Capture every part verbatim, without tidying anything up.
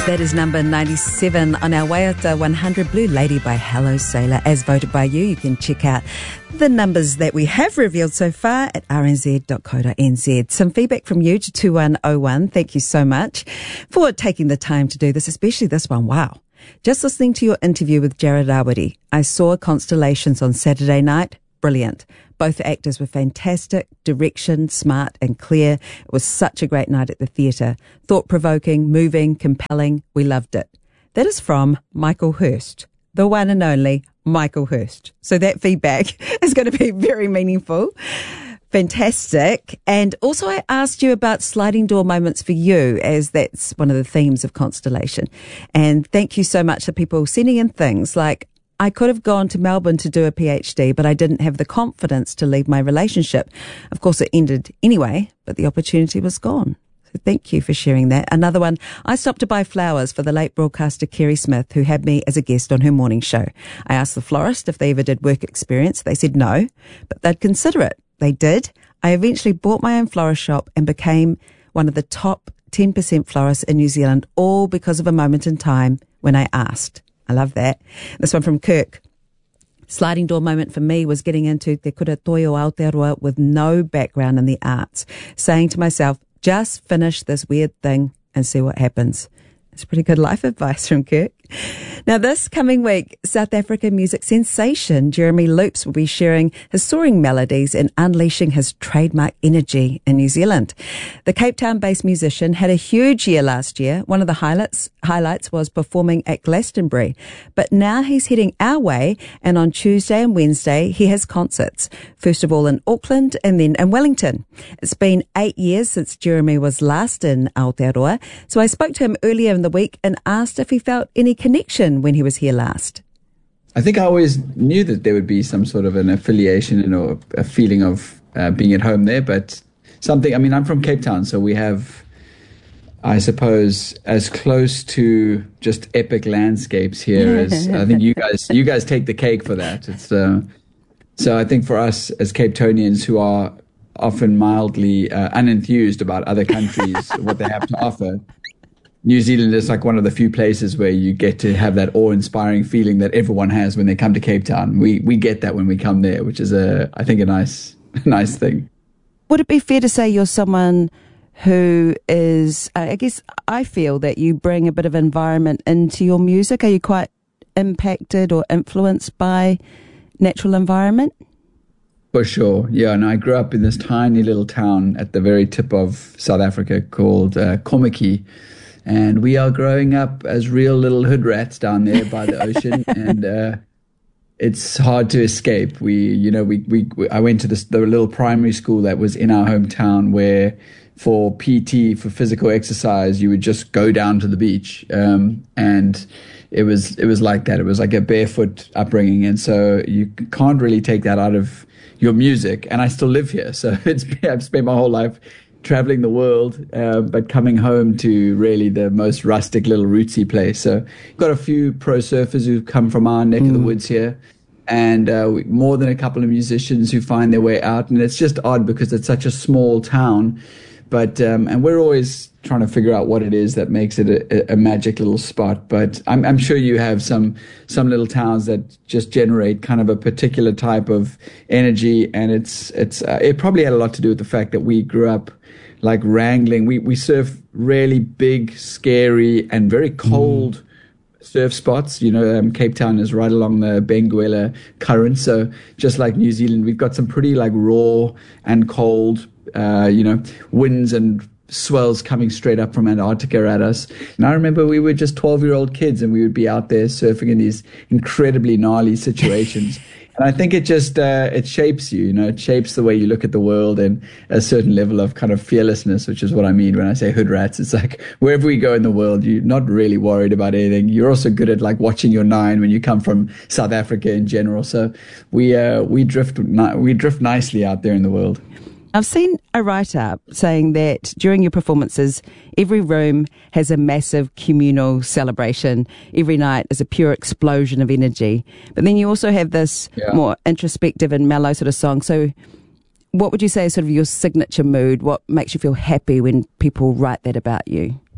That is number ninety-seven on our way at the one hundred, Blue Lady by Hello Sailor, as voted by you. You can check out the numbers that we have revealed so far at r n z dot co dot n z. Some feedback from you to two one oh one. Thank you so much for taking the time to do this, especially this one. Wow. Just listening to your interview with Jared Awadi, I saw Constellations on Saturday night. Brilliant. Both actors were fantastic, direction, smart and clear. It was such a great night at the theatre. Thought-provoking, moving, compelling. We loved it. That is from Michael Hurst, the one and only Michael Hurst. So that feedback is going to be very meaningful. Fantastic. And also I asked you about sliding door moments for you, as that's one of the themes of Constellation. And thank you so much to people sending in things like, I could have gone to Melbourne to do a PhD, but I didn't have the confidence to leave my relationship. Of course, it ended anyway, but the opportunity was gone. So thank you for sharing that. Another one, I stopped to buy flowers for the late broadcaster Kerry Smith, who had me as a guest on her morning show. I asked the florist if they ever did work experience. They said no, but they'd consider it. They did. I eventually bought my own florist shop and became one of the top ten percent florists in New Zealand, all because of a moment in time when I asked. I love that. This one from Kirk. Sliding door moment for me was getting into Te Kura Toi o Aotearoa with no background in the arts, saying to myself, just finish this weird thing and see what happens. It's pretty good life advice from Kirk. Now, this coming week, South African music sensation Jeremy Loops will be sharing his soaring melodies and unleashing his trademark energy in New Zealand. The Cape Town-based musician had a huge year last year. One of the highlights highlights was performing at Glastonbury. But now he's heading our way, and on Tuesday and Wednesday he has concerts. First of all in Auckland and then in Wellington. It's been eight years since Jeremy was last in Aotearoa, so I spoke to him earlier in the week and asked if he felt any connection when he was here last. I think I always knew that there would be some sort of an affiliation or a feeling of uh, being at home there, but something, I mean, I'm from Cape Town, so we have, I suppose, as close to just epic landscapes here as I think you guys, you guys take the cake for that. It's uh, so I think for us as Cape Townians who are often mildly uh, unenthused about other countries, what they have to offer, New Zealand is like one of the few places where you get to have that awe-inspiring feeling that everyone has when they come to Cape Town. We we get that when we come there, which is a I think a nice a nice thing. Would it be fair to say you're someone who is, I guess I feel that you bring a bit of environment into your music? Are you quite impacted or influenced by natural environment? For sure, yeah. And I grew up in this tiny little town at the very tip of South Africa called uh, Kommetjie. And we are growing up as real little hood rats down there by the ocean, and uh, it's hard to escape. We, you know, we, we, we I went to this the little primary school that was in our hometown, where for P T, for physical exercise, you would just go down to the beach, um, and it was it was like that. It was like a barefoot upbringing, and so you can't really take that out of your music. And I still live here, so it's I've spent my whole life traveling the world, uh, but coming home to really the most rustic little rootsy place. So got a few pro surfers who've come from our neck mm. of the woods here, and uh, we, more than a couple of musicians who find their way out. And it's just odd because it's such a small town, but um, and we're always trying to figure out what it is that makes it a, a magic little spot. But I'm, I'm sure you have some some little towns that just generate kind of a particular type of energy, and it's it's uh, it probably had a lot to do with the fact that we grew up like wrangling. We we surf really big, scary, and very cold mm. surf spots. You know, um, Cape Town is right along the Benguela current, so just like New Zealand, we've got some pretty like raw and cold, uh, you know, winds and swells coming straight up from Antarctica at us. And I remember we were just twelve-year-old kids, and we would be out there surfing in these incredibly gnarly situations. And I think it just, uh, it shapes you, you know, it shapes the way you look at the world, and a certain level of kind of fearlessness, which is what I mean when I say hood rats. It's like wherever we go in the world, you're not really worried about anything. You're also good at like watching your nine when you come from South Africa in general. So we, uh, we drift, we drift nicely out there in the world. I've seen a write-up saying that during your performances, every room has a massive communal celebration. Every night is a pure explosion of energy. But then you also have this yeah. more introspective and mellow sort of song. So what would you say is sort of your signature mood? What makes you feel happy when people write that about you?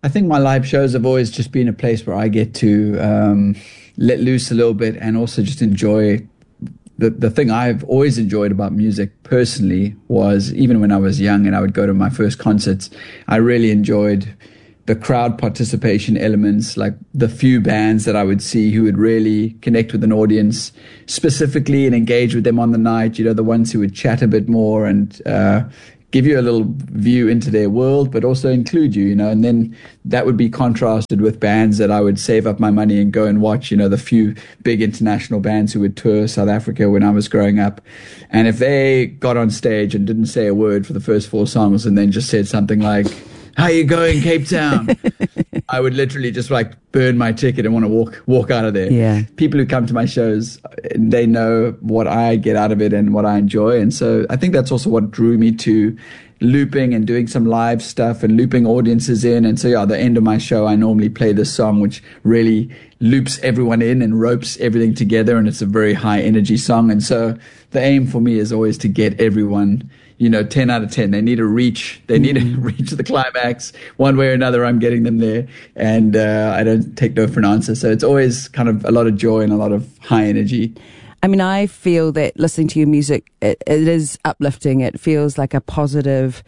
I think my live shows have always just been a place where I get to um, let loose a little bit and also just enjoy. The, the thing I've always enjoyed about music personally was, even when I was young and I would go to my first concerts, I really enjoyed the crowd participation elements, like the few bands that I would see who would really connect with an audience specifically and engage with them on the night, you know, the ones who would chat a bit more and uh, give you a little view into their world, but also include you, you know, and then that would be contrasted with bands that I would save up my money and go and watch, you know, the few big international bands who would tour South Africa when I was growing up. And if they got on stage and didn't say a word for the first four songs and then just said something like, "How you going, Cape Town?" I would literally just like burn my ticket and want to walk walk out of there. Yeah. People who come to my shows, they know what I get out of it and what I enjoy. And so I think that's also what drew me to looping and doing some live stuff and looping audiences in. And so, yeah, at the end of my show, I normally play this song, which really loops everyone in and ropes everything together. And it's a very high energy song. And so the aim for me is always to get everyone, you know, ten out of ten. They need to reach, they need mm. to reach the climax one way or another. I'm getting them there, and uh, I don't take no for an answer. So it's always kind of a lot of joy and a lot of high energy. I mean, I feel that listening to your music, it, it is uplifting. It feels like a positive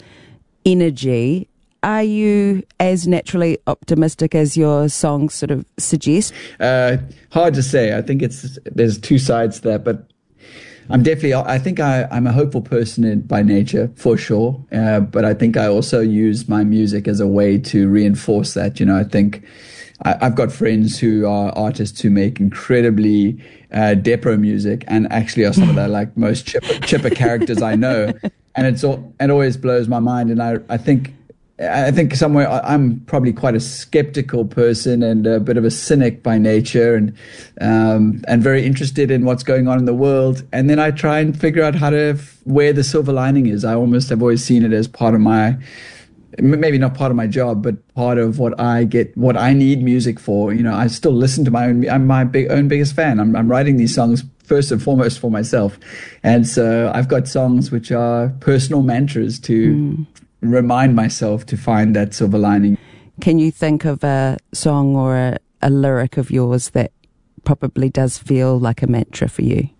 energy. Are you as naturally optimistic as your songs sort of suggest? Uh, hard to say. I think it's there's two sides to that, but I'm definitely, I think I, I'm a hopeful person in, by nature, for sure. Uh, but I think I also use my music as a way to reinforce that. You know, I think I, I've got friends who are artists who make incredibly uh, depro music and actually are some of the like most chipper, chipper characters I know. And it's all, it always blows my mind. And I, I think, I think somewhere I'm probably quite a skeptical person and a bit of a cynic by nature, and um, and very interested in what's going on in the world. And then I try and figure out how to where the silver lining is. I almost have always seen it as part of my, maybe not part of my job, but part of what I get, what I need music for. You know, I still listen to my own. I'm my big, own biggest fan. I'm, I'm writing these songs first and foremost for myself, and so I've got songs which are personal mantras to. Mm. remind myself to find that silver lining. Can you think of a song or a, a lyric of yours that probably does feel like a mantra for you?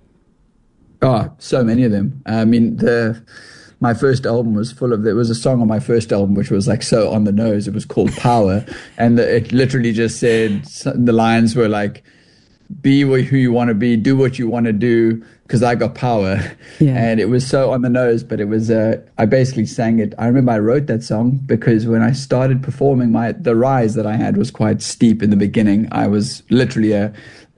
Oh, so many of them. I mean, the my first album was full of, there was a song on my first album which was like so on the nose. It was called Power. And the, it literally just said, the lines were like, be who you want to be, do what you want to do, because I got power. Yeah. And it was so on the nose, but it was, uh, I basically sang it. I remember I wrote that song because when I started performing, my the rise that I had was quite steep in the beginning. I was literally a,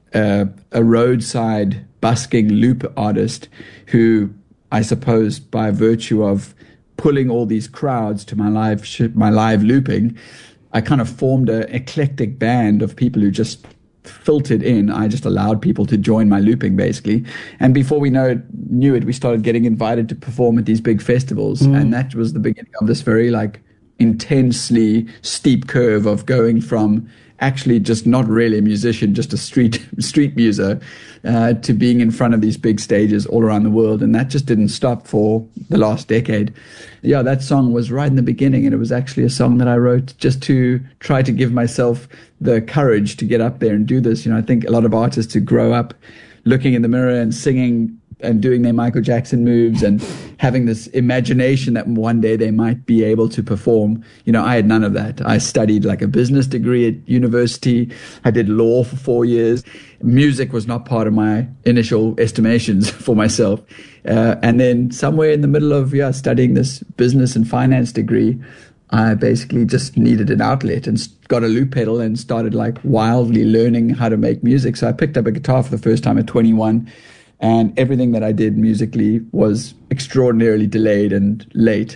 a, a roadside busking loop artist who, I suppose, by virtue of pulling all these crowds to my live, sh- my live looping, I kind of formed an eclectic band of people who just filtered in. I just allowed people to join my looping, basically. And before we know it, knew it, we started getting invited to perform at these big festivals. Mm. And that was the beginning of this very like intensely steep curve of going from actually just not really a musician, just a street street muser, uh, to being in front of these big stages all around the world. And that just didn't stop for the last decade. Yeah, that song was right in the beginning, and it was actually a song that I wrote just to try to give myself the courage to get up there and do this. You know, I think a lot of artists who grow up looking in the mirror and singing and doing their Michael Jackson moves and having this imagination that one day they might be able to perform. You know, I had none of that. I studied like a business degree at university. I did law for four years. Music was not part of my initial estimations for myself. Uh, and then somewhere in the middle of yeah studying this business and finance degree, I basically just needed an outlet and got a loop pedal and started like wildly learning how to make music. So I picked up a guitar for the first time at twenty-one. And everything that I did musically was extraordinarily delayed and late.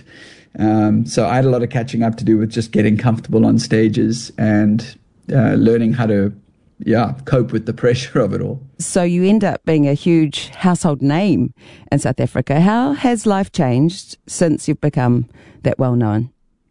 Um, so I had a lot of catching up to do with just getting comfortable on stages and uh, learning how to, yeah, cope with the pressure of it all. So you end up being a huge household name in South Africa. How has life changed since you've become that well known?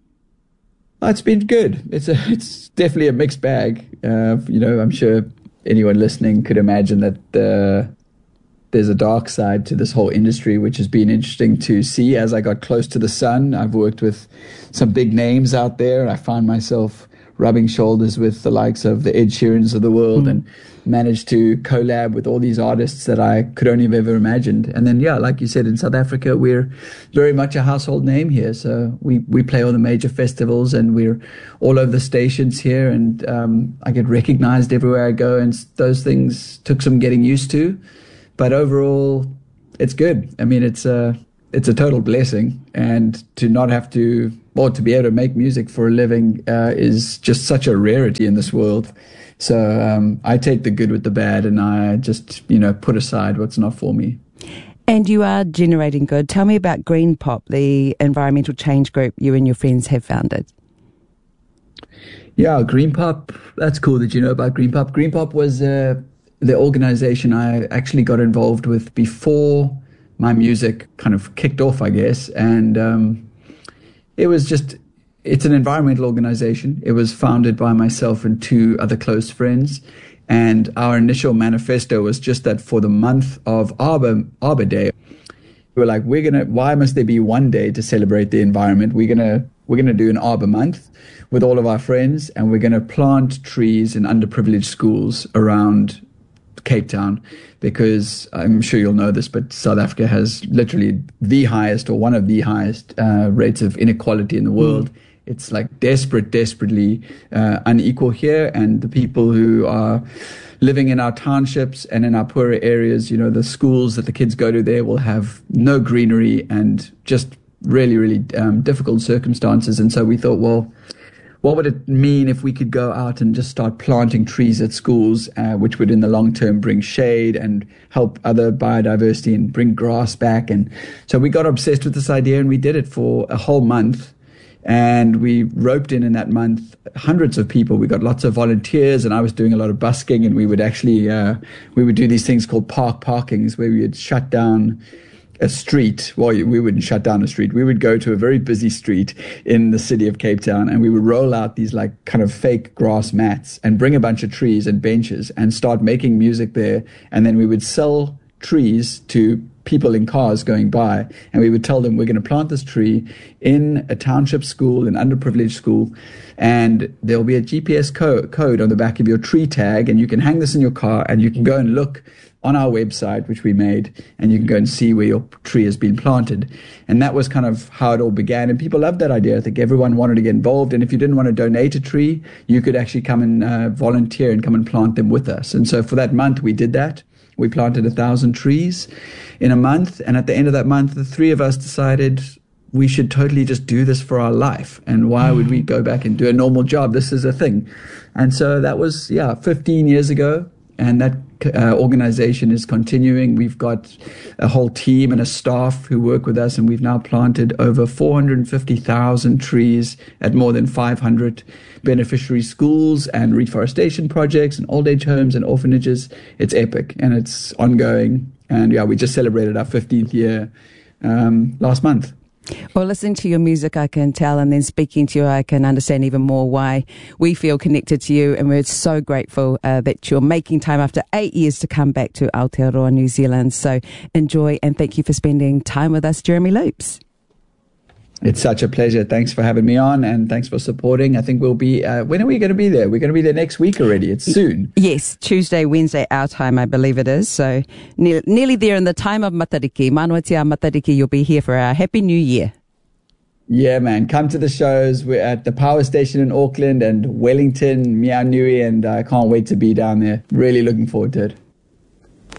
Oh, it's been good. It's a, it's definitely a mixed bag. Uh, you know, I'm sure anyone listening could imagine that uh, there's a dark side to this whole industry, which has been interesting to see as I got close to the sun. I've worked with some big names out there. I find myself rubbing shoulders with the likes of the Ed Sheerans of the world, Mm. and managed to collab with all these artists that I could only have ever imagined. And then, yeah, like you said, in South Africa, we're very much a household name here. So we, we play all the major festivals, and we're all over the stations here, and um, I get recognized everywhere I go, and those things took some getting used to. But overall, it's good. I mean, it's a, it's a total blessing. And to not have to, or to be able to make music for a living uh, is just such a rarity in this world. So um, I take the good with the bad, and I just, you know, put aside what's not for me. And you are generating good. Tell me about Green Pop, the environmental change group you and your friends have founded. Yeah, Green Pop, that's cool that you know about Green Pop. Green Pop was uh, the organization I actually got involved with before my music kind of kicked off, I guess. And um, it was just... It's an environmental organization. It was founded by myself and two other close friends. And our initial manifesto was just that for the month of Arbor, Arbor Day, we were like, we're going to, why must there be one day to celebrate the environment? We're going to, we're going to do an Arbor month with all of our friends, and we're going to plant trees in underprivileged schools around Cape Town, because I'm sure you'll know this, but South Africa has literally the highest, or one of the highest uh, rates of inequality in the world. Mm. It's like desperate, desperately uh, unequal here. And the people who are living in our townships and in our poorer areas, you know, the schools that the kids go to there will have no greenery and just really, really um, difficult circumstances. And so we thought, well, what would it mean if we could go out and just start planting trees at schools, uh, which would in the long term bring shade and help other biodiversity and bring grass back? And so we got obsessed with this idea, and we did it for a whole month. And we roped in in that month hundreds of people. We got lots of volunteers, and I was doing a lot of busking, and we would actually, uh, we would do these things called park parkings, where we would shut down a street. Well, we wouldn't shut down a street. We would go to a very busy street in the city of Cape Town, and we would roll out these like kind of fake grass mats and bring a bunch of trees and benches and start making music there. And then we would sell trees to people in cars going by, and we would tell them, we're going to plant this tree in a township school, an underprivileged school, and there'll be a G P S co- code on the back of your tree tag, and you can hang this in your car, and you can go and look on our website, which we made, and you can go and see where your tree has been planted. And that was kind of how it all began, and people loved that idea. I think everyone wanted to get involved, and if you didn't want to donate a tree, you could actually come and uh, volunteer and come and plant them with us. And so for that month, we did that. We planted a thousand trees in a month. And at the end of that month, the three of us decided we should totally just do this for our life. And why would we go back and do a normal job? This is a thing. And so that was, yeah, fifteen years ago. And that uh, organization is continuing. We've got a whole team and a staff who work with us, and we've now planted over four hundred fifty thousand trees at more than five hundred beneficiary schools and reforestation projects and old age homes and orphanages. It's epic, and it's ongoing. And yeah, we just celebrated our fifteenth year um, last month. Well, listening to your music, I can tell, and then speaking to you, I can understand even more why we feel connected to you. And we're so grateful uh, that you're making time after eight years to come back to Aotearoa, New Zealand. So enjoy, and thank you for spending time with us, Jeremy Loops. It's such a pleasure. Thanks for having me on, and thanks for supporting. I think we'll be, uh, when are we going to be there? We're going to be there next week already. It's soon. Yes, Tuesday, Wednesday, our time, I believe it is. So ne- nearly there in the time of Matariki. Manawatia Matariki, you'll be here for our Happy New Year. Yeah, man. Come to the shows. We're at the Power Station in Auckland and Wellington, Mianui, and I can't wait to be down there. Really looking forward to it.